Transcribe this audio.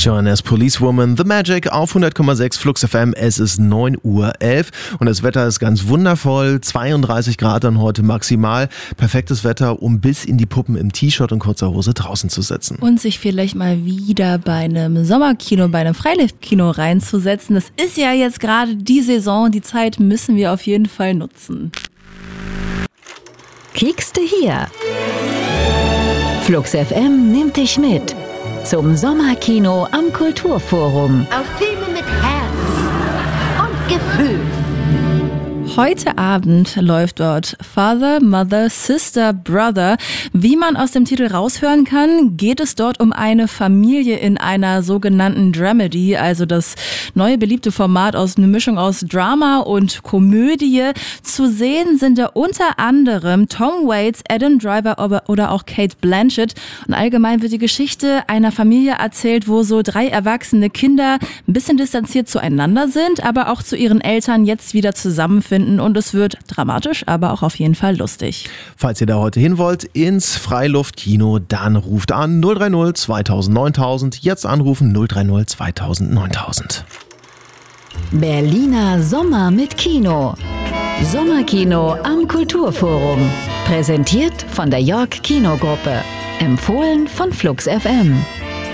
Joanna's Policewoman, The Magic auf 100,6 Flux FM. Es ist 9:11 Uhr und das Wetter ist ganz wundervoll. 32 Grad dann heute maximal. Perfektes Wetter, um bis in die Puppen im T-Shirt und kurzer Hose draußen zu sitzen. Und sich vielleicht mal wieder bei einem Sommerkino, bei einem Freiluftkino reinzusetzen. Das ist ja jetzt gerade die Saison. Die Zeit müssen wir auf jeden Fall nutzen. Kiekste hier. Flux FM nimmt dich mit zum Sommerkino am Kulturforum. Auf Filme mit Herz und Gefühl. Heute Abend läuft dort Father, Mother, Sister, Brother. Wie man aus dem Titel raushören kann, geht es dort um eine Familie in einer sogenannten Dramedy, also das neue beliebte Format aus einer Mischung aus Drama und Komödie. Zu sehen sind da unter anderem Tom Waits, Adam Driver oder auch Cate Blanchett. Und allgemein wird die Geschichte einer Familie erzählt, wo so 3 erwachsene Kinder ein bisschen distanziert zueinander sind, aber auch zu ihren Eltern jetzt wieder zusammenfinden. Und es wird dramatisch, aber auch auf jeden Fall lustig. Falls ihr da heute hin wollt, ins Freiluftkino, dann ruft an 030 2000 9000. Jetzt anrufen 030 2000 9000. Berliner Sommer mit Kino. Sommerkino am Kulturforum. Präsentiert von der York Kinogruppe. Empfohlen von Flux FM.